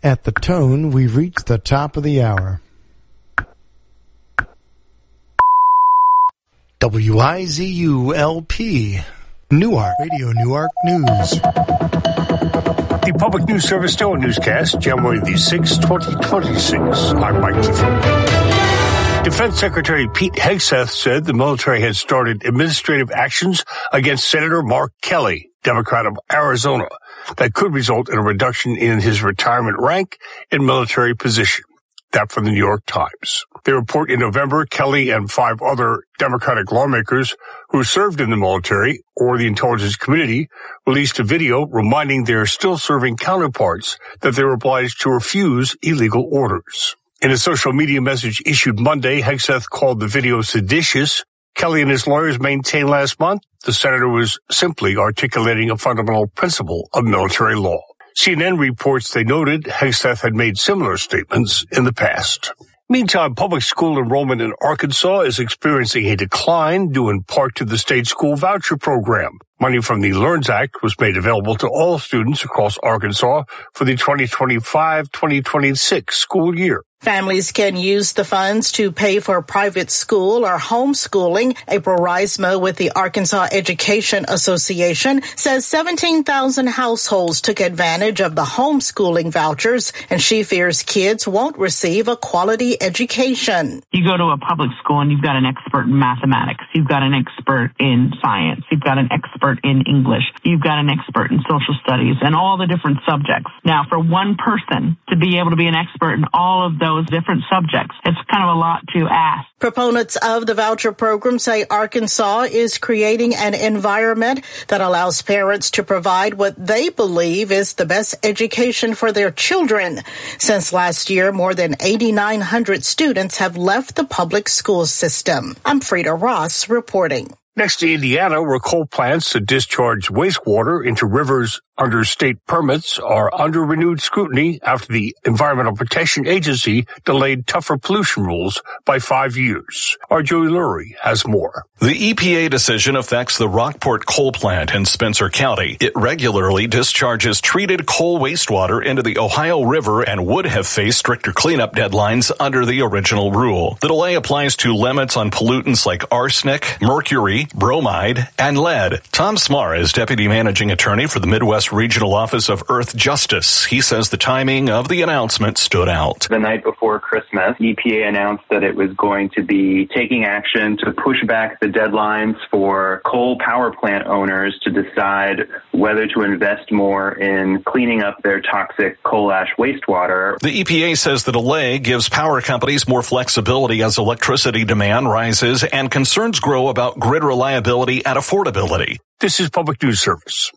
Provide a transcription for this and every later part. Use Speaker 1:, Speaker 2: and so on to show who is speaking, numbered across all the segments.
Speaker 1: At the tone, we've reached the top of the hour. WIZU-LP, Newark, Radio Newark News.
Speaker 2: The Public News Service Stellar Newscast, January the 6th, 2026. I'm Mike Clifford. Defense Secretary Pete Hegseth said the military had started administrative actions against Senator Mark Kelly, Democrat of Arizona, that could result in a reduction in his retirement rank and military position. That from the New York Times. They report in November, Kelly and 5 other Democratic lawmakers who served in the military or the intelligence community released a video reminding their still serving counterparts that they were obliged to refuse illegal orders. In a social media message issued Monday, Hegseth called the video seditious. Kelly and his lawyers maintained last month the senator was simply articulating a fundamental principle of military law. CNN reports they noted Hegseth had made similar statements in the past. Meantime, public school enrollment in Arkansas is experiencing a decline due in part to the state school voucher program. Money from the LEARNS Act was made available to all students across Arkansas for the 2025-2026 school year.
Speaker 3: Families can use the funds to pay for private school or homeschooling. April Reisma with the Arkansas Education Association says 17,000 households took advantage of the homeschooling vouchers, and she fears kids won't receive a quality education.
Speaker 4: You go to a public school and you've got an expert in mathematics. You've got an expert in science. You've got an expert in English. You've got an expert in social studies and all the different subjects. Now, for one person to be able to be an expert in all of those different subjects, it's kind of a lot to ask.
Speaker 3: Proponents of the voucher program say Arkansas is creating an environment that allows parents to provide what they believe is the best education for their children. Since last year, more than 8,900 students have left the public school system. I'm Frida Ross reporting.
Speaker 2: Next to Indiana, where coal plants that discharge wastewater into rivers under state permits are under renewed scrutiny after the Environmental Protection Agency delayed tougher pollution rules by 5 years. Our Joey Lurie has more.
Speaker 5: The EPA decision affects the Rockport coal plant in Spencer County. It regularly discharges treated coal wastewater into the Ohio River and would have faced stricter cleanup deadlines under the original rule. The delay applies to limits on pollutants like arsenic, mercury, bromide, and lead. Tom Smar is Deputy Managing Attorney for the Midwest Regional Office of Earth Justice. He says the timing of the announcement stood out.
Speaker 6: The night before Christmas, EPA announced that it was going to be taking action to push back the deadlines for coal power plant owners to decide whether to invest more in cleaning up their toxic coal ash wastewater.
Speaker 5: The EPA says the delay gives power companies more flexibility as electricity demand rises and concerns grow about grid reliability and affordability.
Speaker 2: This is Public News Service.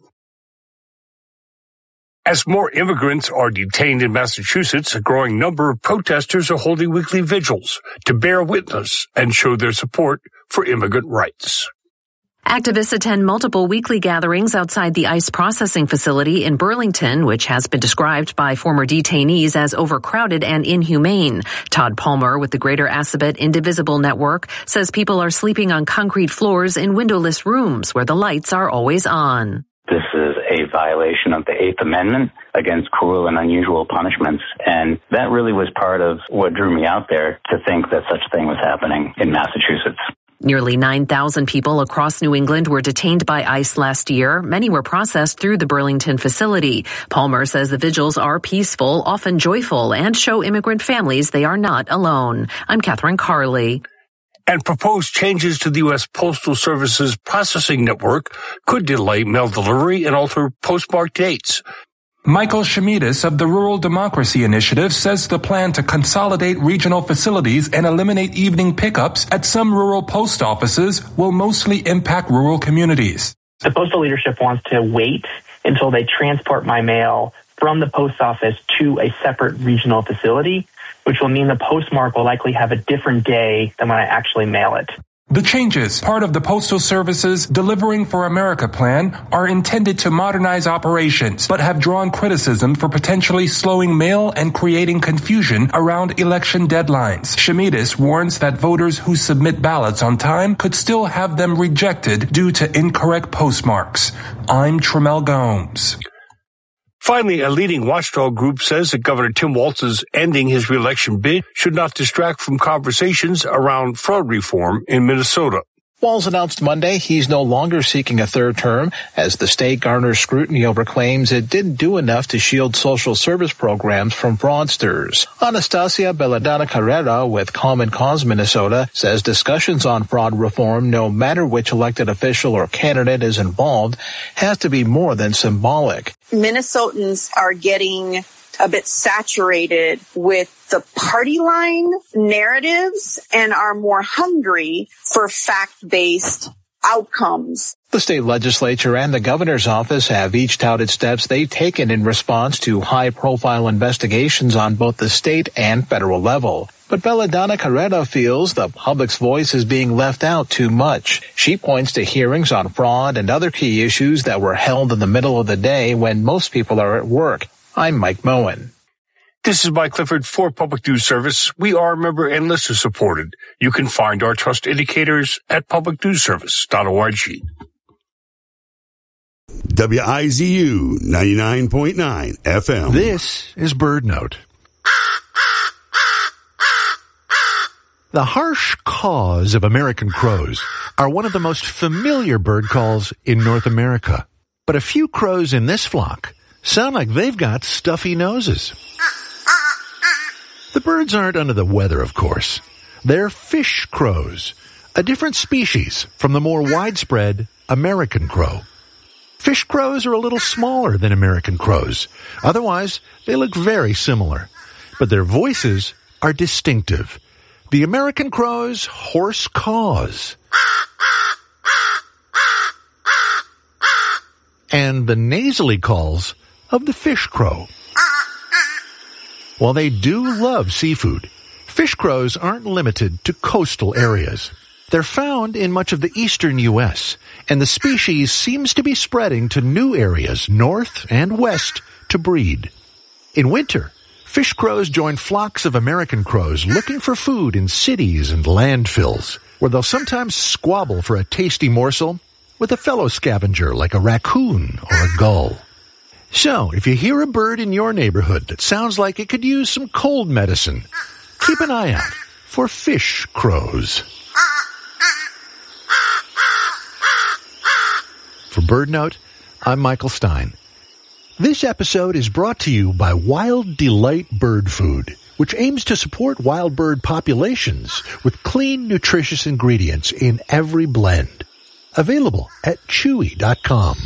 Speaker 2: As more immigrants are detained in Massachusetts, a growing number of protesters are holding weekly vigils to bear witness and show their support for immigrant rights.
Speaker 7: Activists attend multiple weekly gatherings outside the ICE processing facility in Burlington, which has been described by former detainees as overcrowded and inhumane. Todd Palmer with the Greater Assabet Indivisible Network says people are sleeping on concrete floors in windowless rooms where the lights are always on.
Speaker 8: This is a violation of the Eighth Amendment against cruel and unusual punishments. And that really was part of what drew me out there to think that such a thing was happening in Massachusetts.
Speaker 7: Nearly 9,000 people across New England were detained by ICE last year. Many were processed through the Burlington facility. Palmer says the vigils are peaceful, often joyful, and show immigrant families they are not alone. I'm Catherine Carley.
Speaker 2: And proposed changes to the U.S. Postal Service's processing network could delay mail delivery and alter postmark dates.
Speaker 9: Michael Shemidis of the Rural Democracy Initiative says the plan to consolidate regional facilities and eliminate evening pickups at some rural post offices will mostly impact rural communities.
Speaker 10: The postal leadership wants to wait until they transport my mail from the post office to a separate regional facility, which will mean the postmark will likely have a different day than when I actually mail it.
Speaker 9: The changes, part of the Postal Service's Delivering for America plan, are intended to modernize operations, but have drawn criticism for potentially slowing mail and creating confusion around election deadlines. Shemidis warns that voters who submit ballots on time could still have them rejected due to incorrect postmarks. I'm Tremel Gomes.
Speaker 2: Finally, a leading watchdog group says that Governor Tim Walz's ending his reelection bid should not distract from conversations around fraud reform in Minnesota.
Speaker 11: Walz announced Monday he's no longer seeking a third term as the state garners scrutiny over claims it didn't do enough to shield social service programs from fraudsters. Anastasia Belladonna Carrera with Common Cause Minnesota says discussions on fraud reform, no matter which elected official or candidate is involved, has to be more than symbolic.
Speaker 12: Minnesotans are getting a bit saturated with the party line narratives and are more hungry for fact-based outcomes.
Speaker 11: The state legislature and the governor's office have each touted steps they've taken in response to high-profile investigations on both the state and federal level. But Belladonna Carrera feels the public's voice is being left out too much. She points to hearings on fraud and other key issues that were held in the middle of the day when most people are at work. I'm Mike Moen.
Speaker 2: This is Mike Clifford for Public News Service. We are member and listener supported. You can find our trust indicators at publicnewsservice.org.
Speaker 13: WIZU 99.9 FM.
Speaker 1: This is Bird Note. The harsh caws of American crows are one of the most familiar bird calls in North America. But a few crows in this flock sound like they've got stuffy noses. The birds aren't under the weather, of course. They're fish crows, a different species from the more widespread American crow. Fish crows are a little smaller than American crows. Otherwise, they look very similar. But their voices are distinctive. The American crow's hoarse caws. And the nasally calls of the fish crow. While they do love seafood, fish crows aren't limited to coastal areas. They're found in much of the eastern U.S., and the species seems to be spreading to new areas north and west to breed. In winter, fish crows join flocks of American crows looking for food in cities and landfills, where they'll sometimes squabble for a tasty morsel with a fellow scavenger like a raccoon or a gull. So, if you hear a bird in your neighborhood that sounds like it could use some cold medicine, keep an eye out for fish crows. For Bird Note, I'm Michael Stein. This episode is brought to you by Wild Delight Bird Food, which aims to support wild bird populations with clean, nutritious ingredients in every blend. Available at Chewy.com.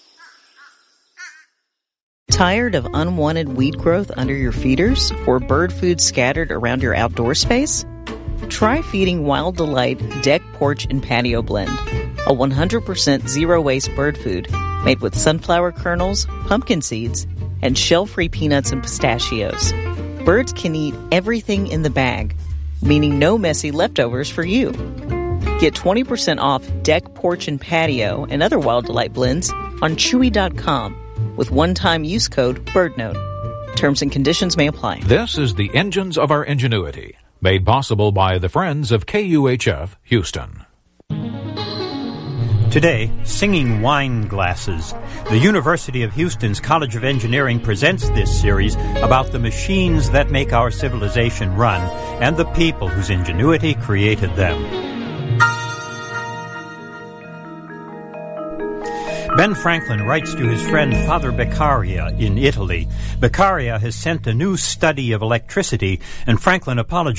Speaker 14: Tired of unwanted weed growth under your feeders or bird food scattered around your outdoor space? Try feeding Wild Delight Deck, Porch, and Patio Blend, a 100% zero-waste bird food made with sunflower kernels, pumpkin seeds, and shell-free peanuts and pistachios. Birds can eat everything in the bag, meaning no messy leftovers for you. Get 20% off Deck, Porch, and Patio and other Wild Delight blends on Chewy.com with one-time use code BIRDNOTE. Terms and conditions may apply.
Speaker 15: This is the Engines of Our Ingenuity, made possible by the Friends of KUHF Houston.
Speaker 16: Today, Singing Wine Glasses. The University of Houston's College of Engineering presents this series about the machines that make our civilization run and the people whose ingenuity created them. Ben Franklin writes to his friend Father Beccaria in Italy. Beccaria has sent a new study of electricity, and Franklin apologizes